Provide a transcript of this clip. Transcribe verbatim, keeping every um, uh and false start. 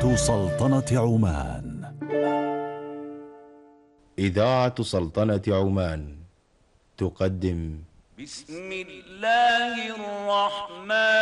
إذاعة سلطنة عمان. إذاعة سلطنة عمان تقدم بسم الله الرحمن